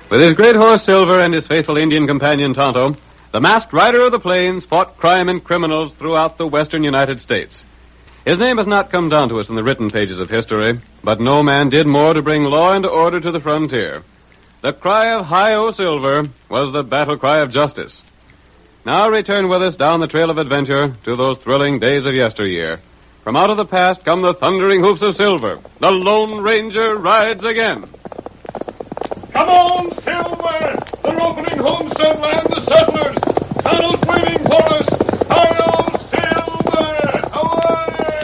With his great horse Silver and his faithful Indian companion Tonto, the masked rider of the plains fought crime and criminals throughout the western United States. His name has not come down to us in the written pages of history, but no man did more to bring law and order to the frontier. The cry of Hi-O Silver was the battle cry of justice. Now return with us down the trail of adventure to those thrilling days of yesteryear. From out of the past come the thundering hoofs of Silver. The Lone Ranger rides again. Come on, Silver! They're opening Homestead Land, the settlers! Tonto's waiting for us!